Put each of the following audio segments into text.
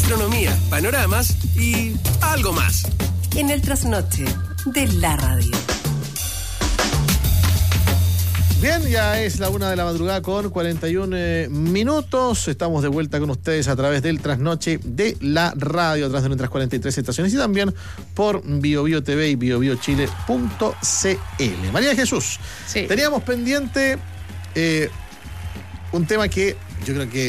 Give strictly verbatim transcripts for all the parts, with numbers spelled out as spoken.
gastronomía, panoramas y algo más. En el trasnoche de la radio. Bien, ya es la una de la madrugada con cuarenta y uno eh, minutos. Estamos de vuelta con ustedes a través del trasnoche de la radio, a través de nuestras cuarenta y tres estaciones y también por BioBio T V y bio bio chile punto c l. María Jesús, sí. Teníamos pendiente eh, un tema que yo creo que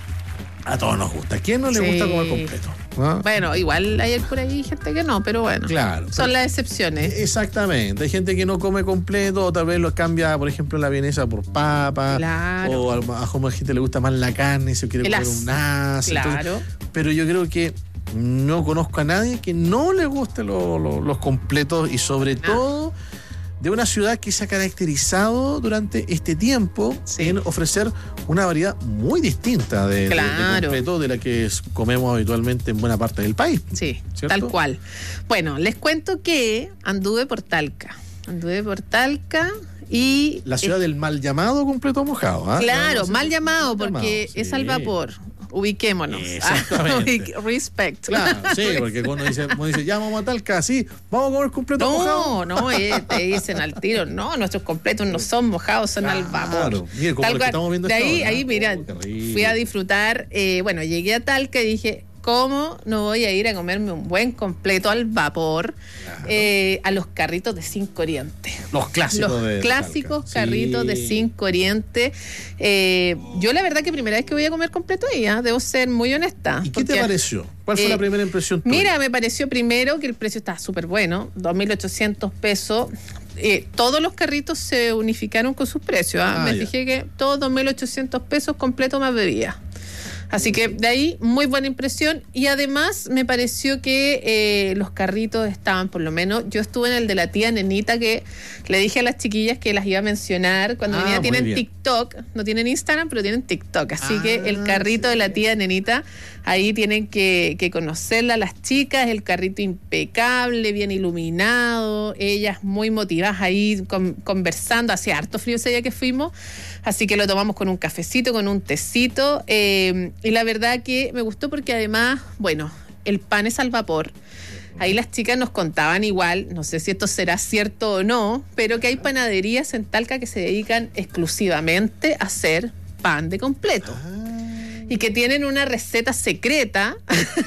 a todos nos gusta. ¿A quién no le sí. gusta comer completo? ¿Ah? Bueno, igual hay por ahí gente que no, pero bueno, claro, son pero, las excepciones. Exactamente, hay gente que no come completo o tal vez lo cambia, por ejemplo, la vienesa por papa, claro. o a a la gente le gusta más la carne si quiere comer un as. Claro. Entonces, pero yo creo que no conozco a nadie que no le guste lo, lo, los completos y sobre ah. todo de una ciudad que se ha caracterizado durante este tiempo sí. en ofrecer una variedad muy distinta de, claro. de, de completos de la que comemos habitualmente en buena parte del país. Sí, ¿cierto? Tal cual. Bueno, les cuento que anduve por Talca. Anduve por Talca y... La ciudad eh, del mal llamado completo mojado. ¿eh? Claro, no, no, mal llamado mal porque llamado, sí. es al vapor. Ubiquémonos. Exactamente. Respect. Claro, sí, porque cuando dice, cuando dice, ya vamos a Talca, sí, vamos a comer completo no, mojado. No, no, eh, te dicen al tiro, no, nuestros completos no son mojados, son claro, al vapor. Claro, mire, como lo que estamos viendo de ahí, ahora, ahí, mira, oh, fui a disfrutar, eh, bueno, llegué a Talca y dije, ¿cómo no voy a ir a comerme un buen completo al vapor claro. eh, a los carritos de Cinco Oriente? Los clásicos Los de clásicos Talca. carritos sí. de Cinco Oriente. Eh, yo la verdad que primera vez que voy a comer completo ahí, ¿eh? Debo ser muy honesta. ¿Y porque, qué te pareció? ¿Cuál fue eh, la primera impresión tuya? Mira, me pareció primero que el precio estaba súper bueno, dos mil ochocientos pesos. Eh, todos los carritos se unificaron con sus precios. ¿eh? Ah, me ya. fijé que todos dos mil ochocientos pesos completo más bebida. Así que de ahí muy buena impresión y además me pareció que eh, los carritos estaban, por lo menos, yo estuve en el de la tía Nenita que le dije a las chiquillas que las iba a mencionar cuando ah, venía, tienen bien. TikTok, no tienen Instagram pero tienen TikTok, así ah, que el carrito sí. de la tía Nenita, ahí tienen que, que conocerla las chicas, el carrito impecable, bien iluminado, ellas muy motivadas ahí con, conversando, hacía harto frío ese día que fuimos, así que lo tomamos con un cafecito, con un tecito, eh, y la verdad que me gustó porque además, bueno, el pan es al vapor. Ahí las chicas nos contaban igual, no sé si esto será cierto o no, pero que hay panaderías en Talca que se dedican exclusivamente a hacer pan de completo. Ah. Y que tienen una receta secreta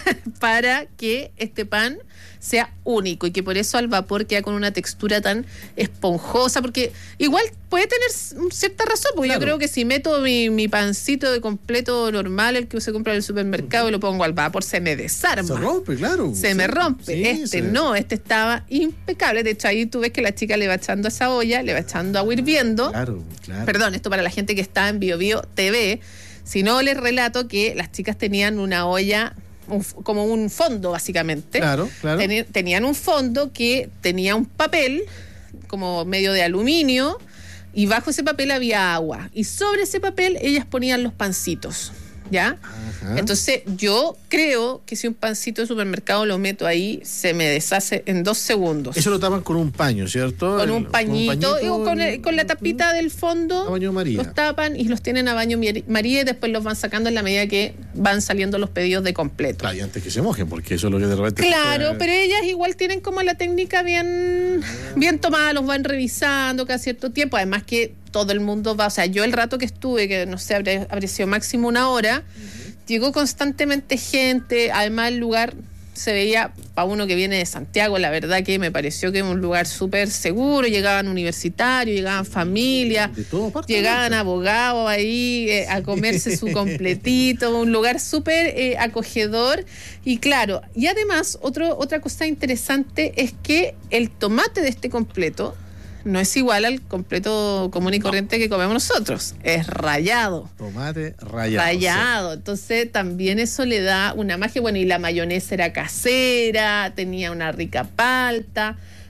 para que este pan sea único y que por eso al vapor queda con una textura tan esponjosa, porque igual puede tener cierta razón, porque claro. yo creo que si meto mi, mi pancito de completo normal, el que se compra en el supermercado, uh-huh. y lo pongo al vapor, se me desarma. Se rompe, claro. Se sí. me rompe. Sí, este sí. no, este estaba impecable. De hecho, ahí tú ves que la chica le va echando a esa olla, le va echando agua hirviendo. Claro, claro. Perdón, esto para la gente que está en BioBio T V. Si no, les relato que las chicas tenían una olla, un, como un fondo básicamente. Claro, claro. Ten, tenían un fondo que tenía un papel, como medio de aluminio, y bajo ese papel había agua. Y sobre ese papel ellas ponían los pancitos, ¿ya? Ajá. Entonces yo creo que si un pancito de supermercado lo meto ahí, se me deshace en dos segundos. Eso lo tapan con un paño, ¿cierto? Con un pañito, con, un pañito, o con, el, con la tapita del fondo. A baño María. Los tapan y los tienen a baño María y después los van sacando en la medida que van saliendo los pedidos de completo. Claro, y antes que se mojen, porque eso es lo que de repente... Claro, está... pero ellas igual tienen como la técnica bien, bien tomada, los van revisando cada cierto tiempo, además que todo el mundo va, o sea, yo el rato que estuve, que no sé, habría, habría sido máximo una hora, uh-huh. llegó constantemente gente, además el lugar se veía, para uno que viene de Santiago, la verdad que me pareció que era un lugar súper seguro, llegaban universitarios, llegaban familias, llegaban abogados ahí eh, a comerse su completito, un lugar súper eh, acogedor, y claro, y además otro, otra cosa interesante es que el tomate de este completo no es igual al completo común y corriente no. que comemos nosotros, es rallado. Tomate rallado. Rallado, sí. Entonces también eso le da una magia, bueno, y la mayonesa era casera, tenía una rica palta,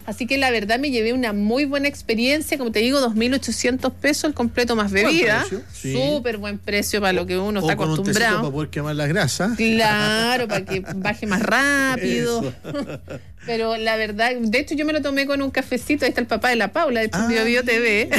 Así que la verdad me llevé una muy buena experiencia, como te digo, dos mil ochocientos pesos el completo más bebida. Sí. Súper buen precio para lo que uno o está con acostumbrado. Un para poder quemar las grasas. Claro, para que baje más rápido. Pero la verdad, de hecho yo me lo tomé con un cafecito, ahí está el papá de la Paula, de hecho, ah, Bio Bio T V,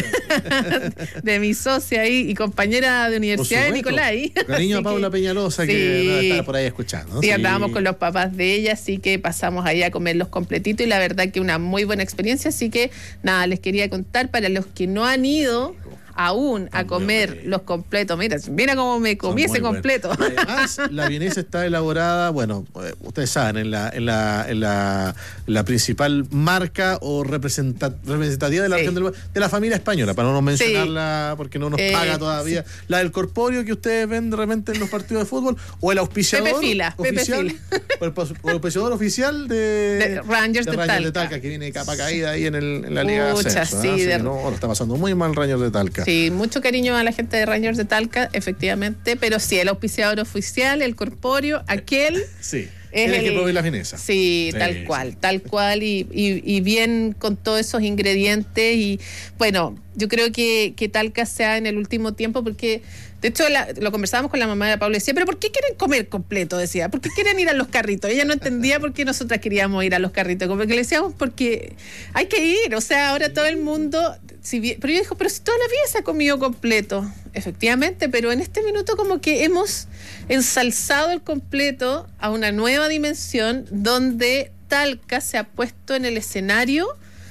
de mi socia ahí y compañera de universidad de Nicolai. Cariño a Paula que, Peñalosa, sí, que está por ahí escuchando. Sí, sí, andábamos con los papás de ella, así que pasamos ahí a comer los completitos y la verdad que una muy buena experiencia, así que nada, les quería contar para los que no han ido aún a comer los completos. Mira, mira cómo me comí ese completo. Además, la vienesa está elaborada, bueno, ustedes saben, en la, en la, en la, la principal marca o representa, representativa de la, sí. región del, de la familia española, para no mencionarla, sí. porque no nos eh, paga todavía. Sí. La del corpóreo que ustedes ven de repente en los partidos de fútbol, o el auspiciador Pepe Fila, oficial, Pepe Fila. O el, o el auspiciador oficial de, de Rangers, de, de, Rangers Talca. de Talca, que viene capa caída ahí en, el, en la Liga Mucha, Ascenso, sí, ¿eh? de... no, lo está pasando muy mal Rangers de Talca. Sí, mucho cariño a la gente de Rangers de Talca, efectivamente, pero sí, el auspiciador oficial, el corpóreo, aquel... Sí. Es el, el que provee la vienesa. Sí, sí, tal cual, tal cual, y, y, y bien con todos esos ingredientes. Y bueno, yo creo que, que Talca sea en el último tiempo, porque de hecho la, lo conversábamos con la mamá de Pablo y decía, pero ¿por qué quieren comer completo? Decía, ¿por qué quieren ir a los carritos? Ella no entendía por qué nosotras queríamos ir a los carritos, como que le decíamos, porque hay que ir, o sea, ahora todo el mundo, si bien, pero yo dijo, pero si toda la vida se ha comido completo. Efectivamente, pero en este minuto como que hemos ensalzado el completo a una nueva dimensión donde Talca se ha puesto en el escenario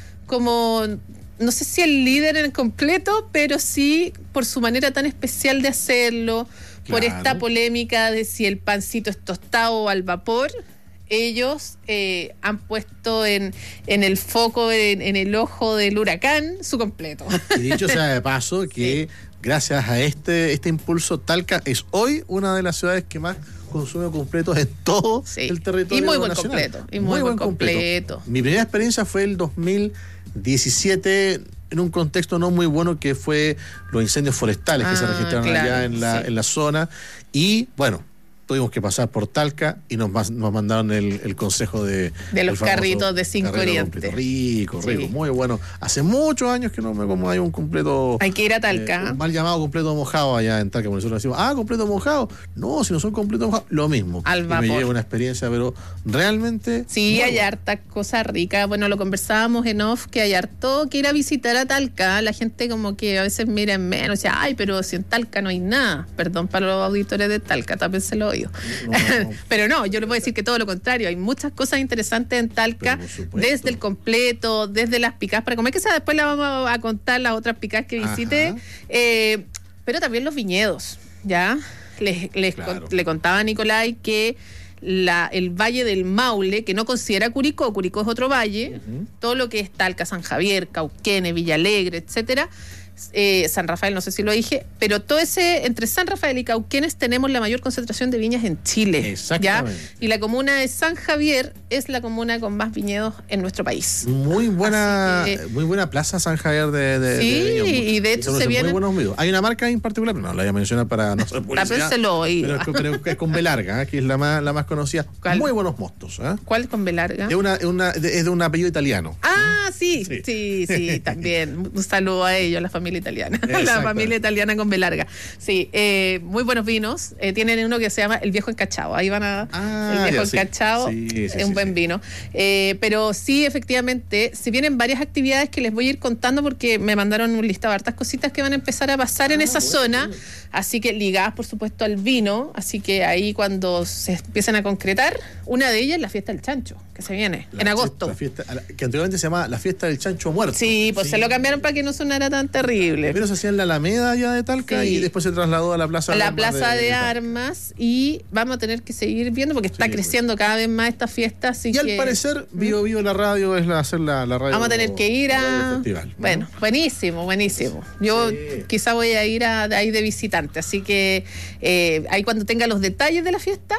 como, no sé si el líder en el completo, pero sí por su manera tan especial de hacerlo, claro. Por esta polémica de si el pancito es tostado o al vapor. Ellos eh, han puesto en, en el foco, en, en el ojo del huracán, su completo. Y dicho sea de paso que sí. Gracias a este, este impulso, Talca es hoy una de las ciudades que más consume completos en todo sí. el territorio y muy buen nacional. completo y muy, muy buen completo. completo. Mi primera experiencia fue el dos mil diecisiete en un contexto no muy bueno, que fue los incendios forestales ah, que se registraron claro, allá en la, sí. en la zona, y bueno, tuvimos que pasar por Talca y nos, nos mandaron el, el consejo de... De los carritos de Cinco Oriente. Rico, rico, sí. muy bueno. Hace muchos años que no me como hay un completo... Hay que ir a Talca. Eh, un mal llamado completo mojado allá en Talca. Por nosotros decimos, ah, completo mojado. No, si no son completos mojados, lo mismo. Al vapor. Y me lleva una experiencia, pero realmente... Sí, hay harta cosa rica. Bueno, lo conversábamos en off, que hay harto que ir a visitar a Talca. La gente como que a veces mira en menos, o sea, ay, pero si en Talca no hay nada. Perdón para los auditores de Talca, tápenselo hoy. No. Pero no, yo le voy a decir que todo lo contrario, hay muchas cosas interesantes en Talca, desde el completo, desde las picás para comer, que esa después la vamos a contar, las otras picás que visite, eh, pero también los viñedos, ¿ya? Les, les claro. con, le contaba a Nicolai que la, el Valle del Maule, que no considera Curicó, Curicó es otro valle, uh-huh. todo lo que es Talca, San Javier, Cauquenes, Villalegre, etcétera, Eh, San Rafael, no sé si lo dije, pero todo ese, entre San Rafael y Cauquenes tenemos la mayor concentración de viñas en Chile. Exactamente. ¿Ya? Y la comuna de San Javier es la comuna con más viñedos en nuestro país. Muy buena, que, muy buena plaza San Javier de, de sí, de y de hecho se viene. Muy buenos videos. Hay una marca en particular, pero no la voy a mencionar para no ser publicidad. Pero es, creo que es con B larga, ¿eh? Que es la más, la más conocida. ¿Cuál? Muy buenos mostos. ¿eh? ¿Cuál es con B larga? Es, una, una, de, es de un apellido italiano. Ah, sí, sí, sí, sí también. Un saludo a ellos, la familia italiana. La familia italiana con B larga. Sí, eh, muy buenos vinos. Eh, tienen uno que se llama El Viejo Encachado. Ahí van a... Ah, el Viejo ya, Encachado sí. Sí, sí, es sí, un sí, buen sí. vino. Eh, pero sí, efectivamente, se vienen varias actividades que les voy a ir contando porque me mandaron un listado de hartas cositas que van a empezar a pasar ah, en esa bueno, zona. Bueno. Así que ligadas, por supuesto, al vino. Así que ahí cuando se empiezan a concretar, una de ellas es la fiesta del chancho, que se viene la en agosto. La fiesta, que anteriormente se llamaba la fiesta del chancho muerto. Sí, pues sí. Se lo cambiaron para que no sonara tan terrible. Primero se hacía en la Alameda ya de Talca, sí. Y después se trasladó a la Plaza a de la Armas. Plaza de, de Armas y vamos a tener que seguir viendo porque está sí, creciendo pues. Cada vez más esta fiesta. Así y que, al parecer, Bio Bio la radio es la, hacer la, la radio. Vamos a tener que ir a... Festival, ¿no? Bueno, buenísimo, buenísimo. Yo sí. quizá voy a ir a, de ahí de visitante, así que eh, ahí cuando tenga los detalles de la fiesta,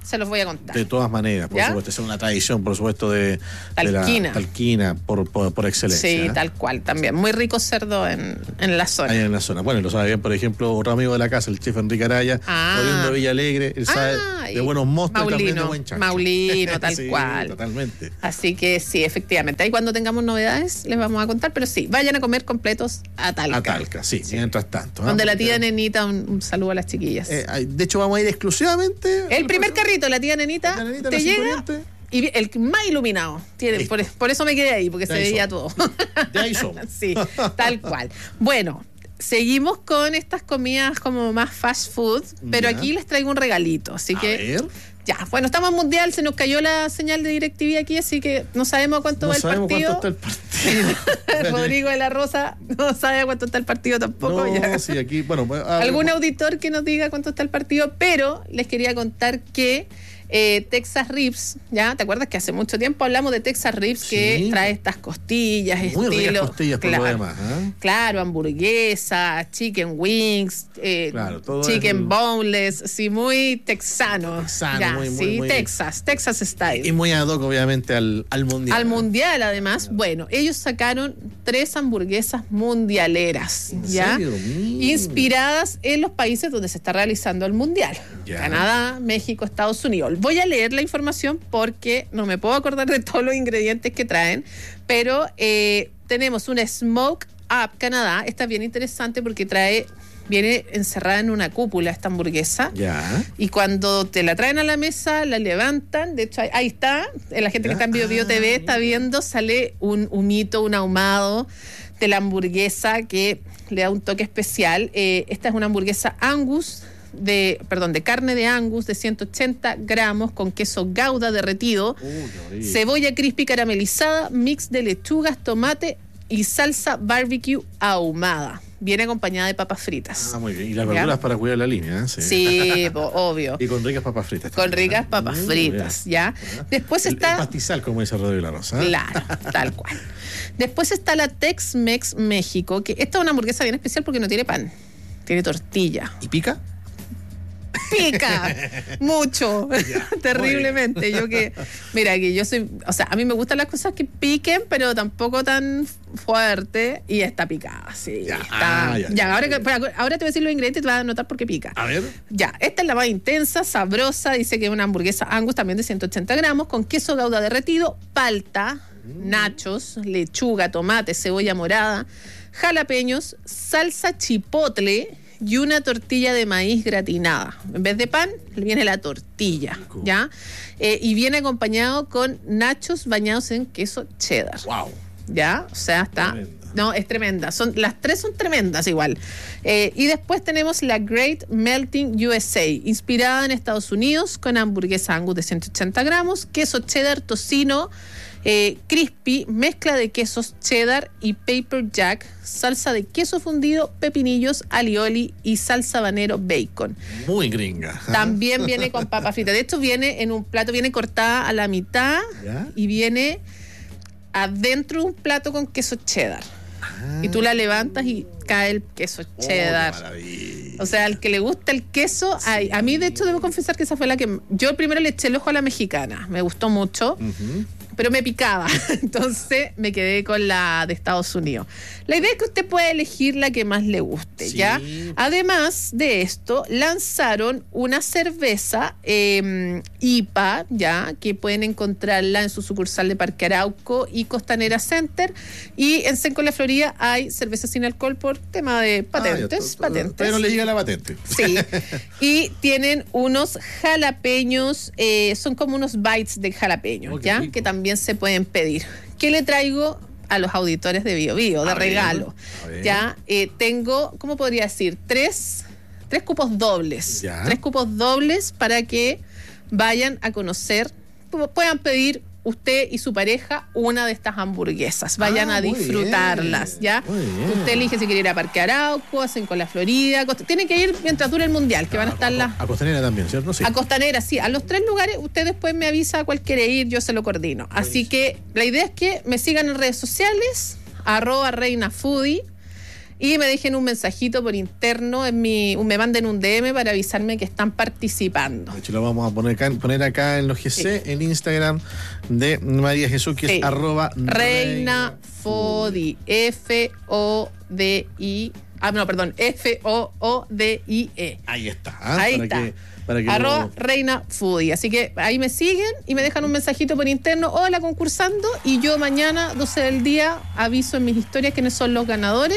se los voy a contar. De todas maneras, por ¿Ya? supuesto, es una tradición, por supuesto, de, Talquina. de la talquina por, por, por excelencia. Sí, ¿eh? tal cual, también. Muy rico cerdo en, en la zona. Ahí en la zona. Bueno, lo sabe bien, por ejemplo, otro amigo de la casa, el chef Enrique Araya, Ah. oriundo de Villa Alegre, él sabe Ah, de buenos mostos y también de Maulino, buen chancho. Maulino, tal Sí, cual. Totalmente. Así que sí, efectivamente. Ahí cuando tengamos novedades les vamos a contar, pero sí, vayan a comer completos a Talca. A Talca, sí, mientras tanto. ¿eh? Donde la tía Porque, Nenita, un, un saludo a las chiquillas. eh, de hecho, vamos a ir exclusivamente. el primer carrito, la tía Nenita, La nenita, te la llega cincuenta. y vi- el más iluminado. Tiene, por, por eso me quedé ahí, porque De se ahí veía somos. todo. De ahí somos. Sí, tal cual. Bueno, seguimos con estas comidas como más fast food, pero Ya. aquí les traigo un regalito, así A que ver. ya, bueno, estamos en mundial, se nos cayó la señal de DirecTV aquí, así que no sabemos cuánto No va el sabemos partido. cuánto está el partido. Rodrigo de la Rosa no sabe cuánto está el partido tampoco. No, ya. sí, aquí, bueno, a- Algún auditor que nos diga cuánto está el partido, pero les quería contar que eh, Texas Ribs, ¿ya? ¿Te acuerdas que hace mucho tiempo hablamos de Texas Ribs Sí. que trae estas costillas, Muy ricas estilo. costillas por lo claro, demás, ¿eh? claro, hamburguesa, chicken wings, eh, Claro, todo chicken el- boneless, sí, muy texano. Texano, ya, muy, muy, sí, muy- Texas, Texas style. Y muy ad hoc, obviamente, al, al mundial. Al mundial, además, bueno, ellos sacaron tres hamburguesas mundialeras, ¿En ¿ya? serio? Mira. Inspiradas en los países donde se está realizando el mundial. Ya. Canadá, México, Estados Unidos. Voy a leer la información porque no me puedo acordar de todos los ingredientes que traen, pero eh, tenemos una Smoke Up Canadá. Esta es bien interesante porque trae, viene encerrada en una cúpula esta hamburguesa. Ya. Y cuando te la traen a la mesa, la levantan. De hecho, ahí, ahí está. La gente que está en Bio Bio T V está viendo. Sale un humito, un ahumado de la hamburguesa que le da un toque especial. Eh, esta es una hamburguesa Angus, de, perdón, de carne de Angus de ciento ochenta gramos con queso Gouda derretido, Uh, qué rico. cebolla crispy caramelizada, mix de lechugas, tomate y salsa barbecue ahumada. Viene acompañada de papas fritas. Ah, muy bien. Y las ¿Ya? verduras para cuidar la línea, ¿eh? Sí. Sí, po- obvio. Y con ricas papas fritas. Con también, ricas ¿eh? papas Muy fritas, bien. ¿ya? Después El- está... El pastizal, como dice Rodrigo La Rosa. ¿eh? Claro, tal cual. Después está la Tex-Mex México, que esta es una hamburguesa bien especial porque no tiene pan, tiene tortilla. ¿Y pica? Pica mucho, terriblemente. Yo que, mira, que yo soy, o sea, a mí me gustan las cosas que piquen, pero tampoco tan fuerte, y está picada, sí. Ya, está, ah, ya, ya, ya, ahora, ya. que- pero ahora te voy a decir los ingredientes y te vas a notar por qué pica. A ver. Ya, esta es la más intensa, sabrosa, dice que es una hamburguesa Angus también de ciento ochenta gramos, con queso Gouda derretido, palta, nachos, lechuga, tomate, cebolla morada, jalapeños, salsa chipotle y una tortilla de maíz gratinada. En vez de pan, viene la tortilla, Rico. ¿ya? Eh, y viene acompañado con nachos bañados en queso cheddar. Wow. ¿Ya? O sea, está... Tremenda. No, es tremenda. Son, las tres son tremendas igual. Eh, y después tenemos la Great Melting U S A, inspirada en Estados Unidos, con hamburguesa Angus de ciento ochenta gramos, queso cheddar, tocino, eh, crispy, mezcla de quesos cheddar y pepper jack, salsa de queso fundido, pepinillos, alioli y salsa habanero bacon. Muy gringa. ¿eh? También viene con papa frita. De hecho, viene en un plato, viene cortada a la mitad ¿Ya? y viene adentro de un plato con queso cheddar. Ah. Y tú la levantas y cae el queso Oh, qué cheddar. maravilla. O sea, al que le gusta el queso, ay, a mí de hecho debo confesar que esa fue la que... Yo primero le eché el ojo a la mexicana, me gustó mucho, Ujú. pero me picaba, entonces me quedé con la de Estados Unidos. La idea es que usted pueda elegir la que más le guste, Sí. ¿ya? Además de esto, lanzaron una cerveza eh, I P A, ¿ya? Que pueden encontrarla en su sucursal de Parque Arauco y Costanera Center. Y en Senco La Florida hay cerveza sin alcohol por tema de patentes, Ah, ya, to- to- patentes. Pero no le llega la patente. Sí, y tienen unos jalapeños, eh, son como unos bites de jalapeños, Oh, qué ¿ya? rico. Que también se pueden pedir. ¿Qué le traigo a los auditores de Bio Bio, de A ver, regalo? a ver. Ya, eh, tengo, ¿cómo podría decir? Tres, tres cupos dobles. Ya. Tres cupos dobles para que vayan a conocer, pu- puedan pedir usted y su pareja una de estas hamburguesas. Vayan Ah, a muy disfrutarlas, bien, ¿ya? muy bien. Usted elige si quiere ir a Parque Arauco, hacen con la Florida. Costa- Tienen que ir mientras dure el mundial, que van a estar las. A Costanera también, ¿cierto? Sí. A Costanera, sí. A los tres lugares, usted después me avisa a cuál quiere ir, yo se lo coordino. Así que la idea es que me sigan en redes sociales, arroba reina foodie, y me dejen un mensajito por interno, en mi, me manden un D M para avisarme que están participando. De hecho, lo vamos a poner acá, poner acá en los G C, sí. El Instagram de María Jesús, que sí. es arroba Reina Fodi, F O D I, ah, no, perdón, F O O D I E. Ahí está. ¿eh? Ahí para está. Que, para que arroba lo... Reina Foodie. Así que ahí me siguen y me dejan un mensajito por interno. Hola, concursando. Y yo mañana, doce del día, aviso en mis historias quiénes son los ganadores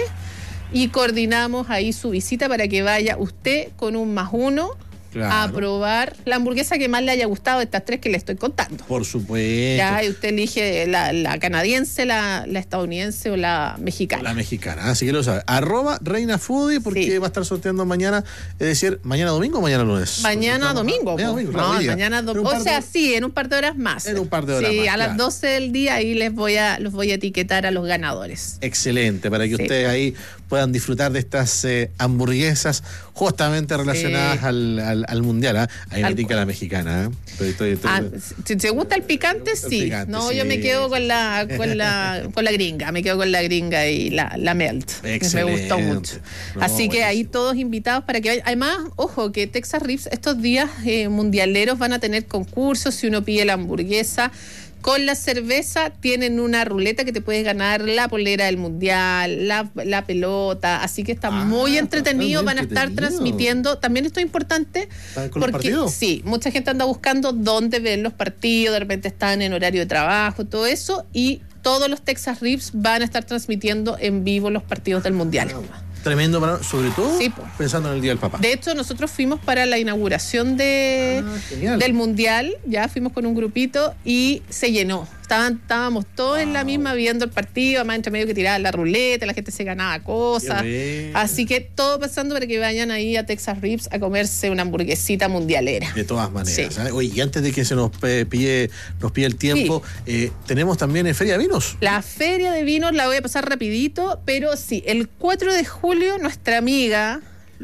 y coordinamos ahí su visita para que vaya usted con un más uno. Claro. A probar la hamburguesa que más le haya gustado de estas tres que le estoy contando. Por supuesto. Ya, y usted elige la, la canadiense, la, la estadounidense o la mexicana. La mexicana, así que lo sabe. Arroba Reina Foodie, porque sí. va a estar sorteando mañana, es decir, mañana domingo o mañana lunes. Mañana domingo. Mañana domingo, claro, no, mañana domingo. O sea, de... sí, en un par de horas más. En un par de horas sí, más. Sí, a claro. las doce del día ahí les voy a, los voy a etiquetar a los ganadores. Excelente, para que sí. ustedes ahí puedan disfrutar de estas eh, hamburguesas justamente relacionadas sí. al, al, al mundial. ¿eh? Ahí me tica la mexicana. ¿eh? Estoy, estoy, estoy... Ah, si te gusta el picante, el sí. Picante, no, sí. yo me quedo con la, con la con la gringa, me quedo con la gringa y la, la melt. Excelente. Me gustó mucho. No, Así que buenísimo. Ahí todos invitados para que vayan. Además, ojo, que Texas Ribs estos días eh, mundialeros van a tener concursos. Si uno pide la hamburguesa con la cerveza, tienen una ruleta que te puedes ganar la polera del mundial, la, la pelota, así que está ah, muy entretenido, van a estar transmitiendo, también esto es importante, ¿Con porque los sí, mucha gente anda buscando dónde ver los partidos, de repente están en horario de trabajo, todo eso, y todos los Texas Ribs van a estar transmitiendo en vivo los partidos del mundial. Ah, tremendo, para, sobre todo sí, pensando en el Día del Papá. De hecho, nosotros fuimos para la inauguración de, ah, del Mundial, ya fuimos con un grupito y se llenó. Estaban, estábamos todos wow. en la misma viendo el partido, además entre medio que tiraban la ruleta, la gente se ganaba cosas. Así que todo pasando para que vayan ahí a Texas Ribs a comerse una hamburguesita mundialera. De todas maneras. Sí. ¿eh? Oye, y antes de que se nos pille, nos pille el tiempo, sí. eh, tenemos también Feria de Vinos. La Feria de Vinos la voy a pasar rapidito, pero sí, el cuatro de julio nuestra amiga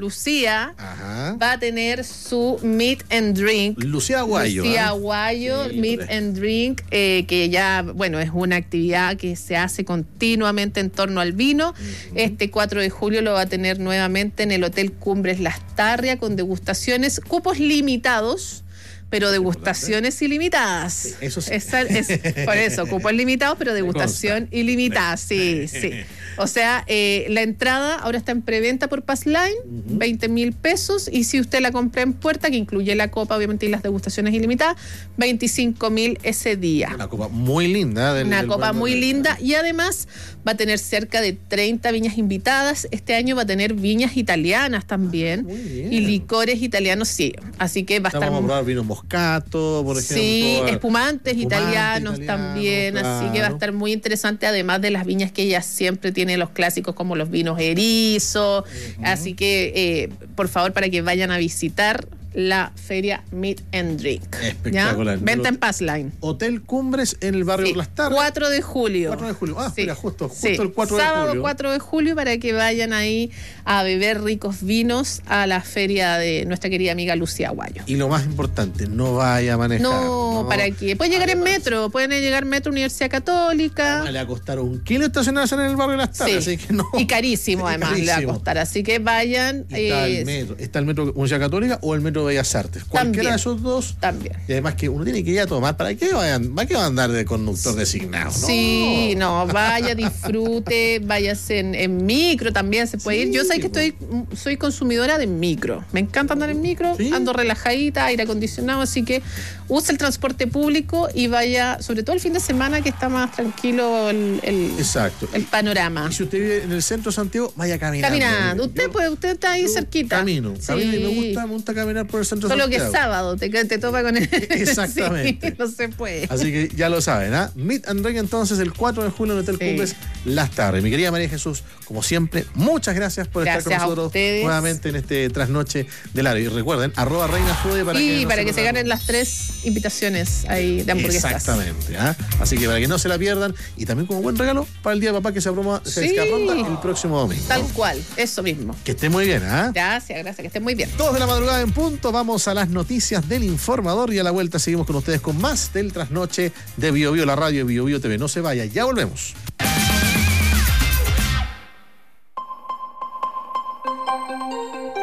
Lucía Ajá. va a tener su Meet and Drink. Lucía Aguayo. Lucía Aguayo, ¿eh? Meet and Drink, eh, que ya, bueno, es una actividad que se hace continuamente en torno al vino. Uh-huh. Este cuatro de julio lo va a tener nuevamente en el Hotel Cumbres Lastarria con degustaciones, cupos limitados, pero degustaciones ilimitadas. Sí, eso sí. Esa, es, por eso, cupos limitados, pero degustación ilimitada. Sí, sí. O sea, eh, la entrada ahora está en preventa por Passline, uh-huh. veinte mil pesos, y si usted la compra en puerta, que incluye la copa, obviamente, y las degustaciones ilimitadas, veinticinco mil ese día. Una copa muy linda. Del, Una del copa muy del... linda, y además va a tener cerca de treinta viñas invitadas. Este año va a tener viñas italianas también, ah, y licores italianos, sí. Así que va a estar... Vamos a probar vino moscato, por ejemplo. Sí, espumantes, espumantes italianos, italianos también, claro. Así que va a estar muy interesante, además de las viñas que ella siempre tiene, los clásicos como los vinos erizo. Uh-huh. Así que, eh, por favor, para que vayan a visitar la feria Meet and Drink. Espectacular. ¿Ya? Venta en Passline. Hotel Cumbres en el barrio sí, Lastarria. cuatro de julio. cuatro de julio. Ah, sí. mira, justo, justo sí. el cuatro de julio. Sábado cuatro de julio para que vayan ahí a beber ricos vinos a la feria de nuestra querida amiga Lucía Aguayo. Y lo más importante, no vaya a manejar. No, no. ¿para qué? Pueden llegar Además, en metro, pueden llegar metro Universidad Católica. Además, le va a costar un kilo estacionarse en el barrio Lastarria, sí. así que no. Y carísimo, además, carísimo. Le va a costar. Así que vayan. Está eh, el metro. Está el metro Universidad Católica o el metro Bellas Artes. Cualquiera de esos dos. También. Y además que uno tiene que ir a tomar. ¿Para qué vayan? ¿Para qué va a andar de conductor designado? No. Sí, no, vaya, disfrute, váyase en, en micro también se puede sí, ir. Yo sé que estoy, soy consumidora de micro. Me encanta andar en micro, ¿sí? Ando relajadita, aire acondicionado, así que use el transporte público y vaya, sobre todo el fin de semana que está más tranquilo el, el, Exacto. el panorama. Y si usted vive en el centro de Santiago, vaya caminando. Caminando. Usted, yo, puede, usted está ahí cerquita. Camino, sí. camino y me gusta, me gusta caminar por el centro de Solo Santiago. Solo que es sábado, te, te topa con él. Exactamente. Sí, no se puede. Así que ya lo saben, ¿ah? ¿eh? Meet and Drink entonces el cuatro de julio en el Hotel sí. Cumbres Lastarria. Mi querida María Jesús, como siempre, muchas gracias por gracias estar con nosotros ustedes. nuevamente en este trasnoche del área. Y recuerden, arroba Reina Foodie para y que no para se que se ganen las tres invitaciones ahí de hamburguesas. Exactamente, ¿ah? ¿eh? Así que para que no se la pierdan y también como buen regalo para el Día de Papá que se aproma, sí. se ronda el próximo domingo. Tal cual, eso mismo. Que esté muy bien, ¿ah? ¿eh? Gracias, gracias, que esté muy bien. Dos de la madrugada en punto, vamos a las noticias del informador y a la vuelta seguimos con ustedes con más del trasnoche de Bio Bio, la radio de Bio Bio T V. No se vaya, ya volvemos.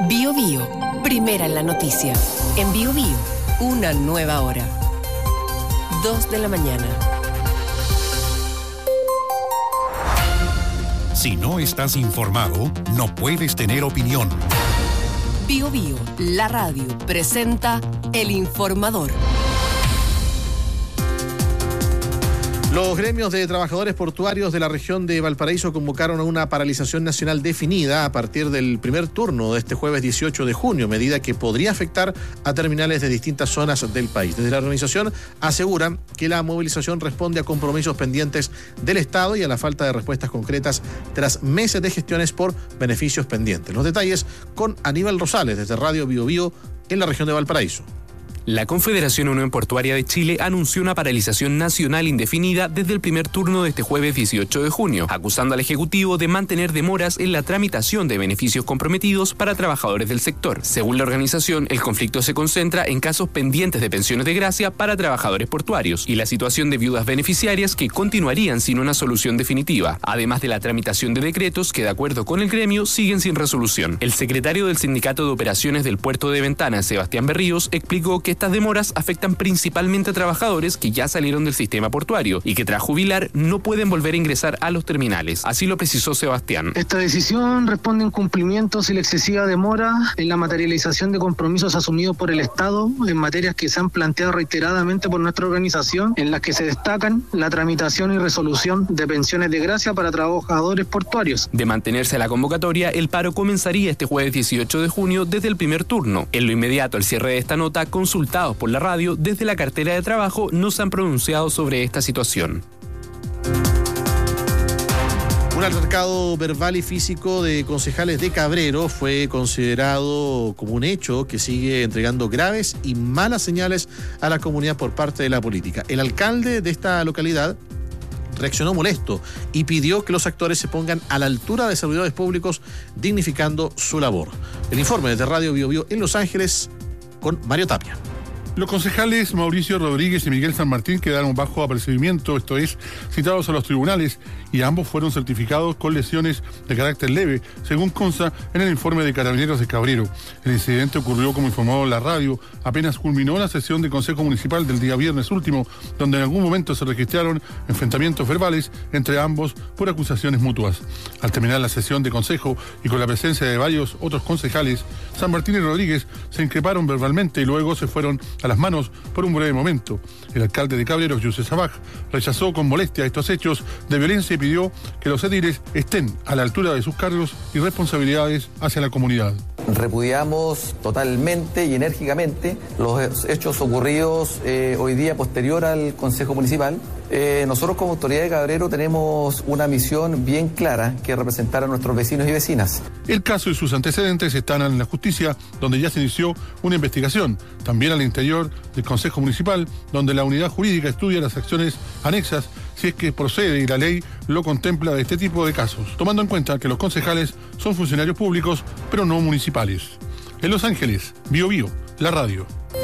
Bio Bio, primera en la noticia. En Bio Bio, una nueva hora. Dos de la mañana. Si no estás informado, no puedes tener opinión. Bio Bio, la radio, presenta El Informador. Los gremios de trabajadores portuarios de la región de Valparaíso convocaron a una paralización nacional definida a partir del primer turno de este jueves dieciocho de junio, medida que podría afectar a terminales de distintas zonas del país. Desde la organización aseguran que la movilización responde a compromisos pendientes del Estado y a la falta de respuestas concretas tras meses de gestiones por beneficios pendientes. Los detalles con Aníbal Rosales desde Radio Bio Bio en la región de Valparaíso. La Confederación Unión Portuaria de Chile anunció una paralización nacional indefinida desde el primer turno de este jueves dieciocho de junio, acusando al Ejecutivo de mantener demoras en la tramitación de beneficios comprometidos para trabajadores del sector. Según la organización, el conflicto se concentra en casos pendientes de pensiones de gracia para trabajadores portuarios y la situación de viudas beneficiarias que continuarían sin una solución definitiva, además de la tramitación de decretos que, de acuerdo con el gremio, siguen sin resolución. El secretario del Sindicato de Operaciones del Puerto de Ventana, Sebastián Berríos, explicó que estas demoras afectan principalmente a trabajadores que ya salieron del sistema portuario y que tras jubilar no pueden volver a ingresar a los terminales. Así lo precisó Sebastián. Esta decisión responde a incumplimientos y la excesiva demora en la materialización de compromisos asumidos por el Estado en materias que se han planteado reiteradamente por nuestra organización, en las que se destacan la tramitación y resolución de pensiones de gracia para trabajadores portuarios. De mantenerse la convocatoria, el paro comenzaría este jueves dieciocho de junio desde el primer turno. En lo inmediato, al cierre de esta nota, consultados por la radio desde la cartera de trabajo no se han pronunciado sobre esta situación. Un altercado verbal y físico de concejales de Cabrero fue considerado como un hecho que sigue entregando graves y malas señales a la comunidad por parte de la política. El alcalde de esta localidad reaccionó molesto y pidió que los actores se pongan a la altura de servidores públicos, dignificando su labor. El informe desde Radio Bio Bio en Los Ángeles con Mario Tapia. Los concejales Mauricio Rodríguez y Miguel San Martín quedaron bajo apercibimiento, esto es, citados a los tribunales, y ambos fueron certificados con lesiones de carácter leve, según consta en el informe de Carabineros de Cabrero. El incidente ocurrió, como informó la radio, apenas culminó la sesión de Consejo Municipal del día viernes último, donde en algún momento se registraron enfrentamientos verbales entre ambos por acusaciones mutuas. Al terminar la sesión de Consejo y con la presencia de varios otros concejales, San Martín y Rodríguez se increparon verbalmente y luego se fueron a las manos por un breve momento. El alcalde de Cabrero, Yusef Sabaj, rechazó con molestia estos hechos de violencia y pidió que los ediles estén a la altura de sus cargos y responsabilidades hacia la comunidad. Repudiamos totalmente y enérgicamente los hechos ocurridos eh, hoy día posterior al Consejo Municipal. Eh, nosotros como autoridad de Cabrero tenemos una misión bien clara, que es representar a nuestros vecinos y vecinas. El caso y sus antecedentes están en la justicia, donde ya se inició una investigación. También al interior del Consejo Municipal, donde la unidad jurídica estudia las acciones anexas si es que procede y la ley lo contempla de este tipo de casos, tomando en cuenta que los concejales son funcionarios públicos, pero no municipales. En Los Ángeles, Bio Bio, la radio.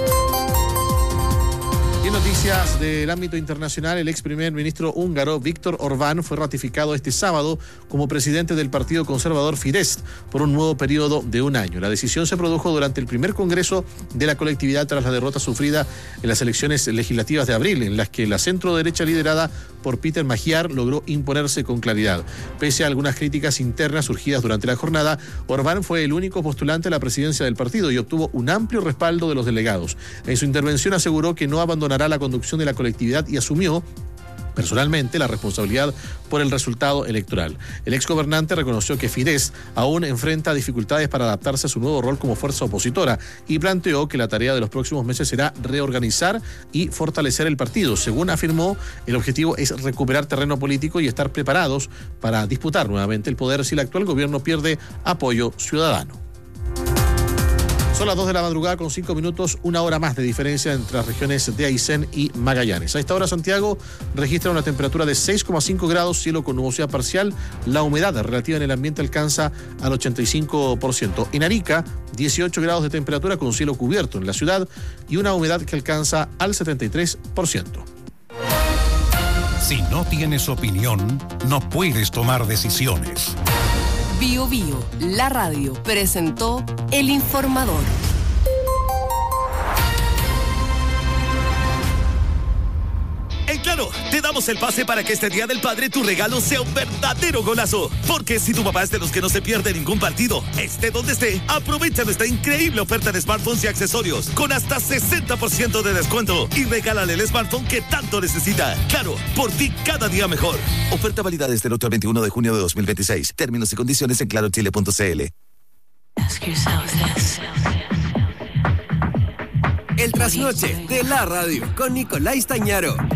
Y en noticias del ámbito internacional, el ex primer ministro húngaro Viktor Orbán fue ratificado este sábado como presidente del partido conservador Fidesz por un nuevo periodo de un año. La decisión se produjo durante el primer congreso de la colectividad tras la derrota sufrida en las elecciones legislativas de abril, en las que la centro-derecha liderada por Peter Magyar logró imponerse con claridad. Pese a algunas críticas internas surgidas durante la jornada, Orbán fue el único postulante a la presidencia del partido y obtuvo un amplio respaldo de los delegados. En su intervención aseguró que no abandonará la conducción de la colectividad y asumió personalmente la responsabilidad por el resultado electoral. El exgobernante reconoció que Fidesz aún enfrenta dificultades para adaptarse a su nuevo rol como fuerza opositora y planteó que la tarea de los próximos meses será reorganizar y fortalecer el partido. Según afirmó, el objetivo es recuperar terreno político y estar preparados para disputar nuevamente el poder si el actual gobierno pierde apoyo ciudadano. Son las dos de la madrugada con cinco minutos, una hora más de diferencia entre las regiones de Aysén y Magallanes. A esta hora Santiago registra una temperatura de seis coma cinco grados, cielo con nubosidad parcial. La humedad relativa en el ambiente alcanza al ochenta y cinco por ciento. En Arica, dieciocho grados de temperatura con cielo cubierto en la ciudad y una humedad que alcanza al setenta y tres por ciento. Si no tienes opinión, no puedes tomar decisiones. Bio Bio, la radio, presentó El Informador. En Claro, te damos el pase para que este Día del Padre tu regalo sea un verdadero golazo. Porque si tu papá es de los que no se pierde ningún partido, esté donde esté, aprovecha nuestra increíble oferta de smartphones y accesorios con hasta sesenta por ciento de descuento y regálale el smartphone que tanto necesita. Claro, por ti cada día mejor. Oferta válida desde el otro veintiuno de junio de dos mil veintiséis. Términos y condiciones en claro chile punto c l. El trasnoche de la radio con Nicolás Tañaro.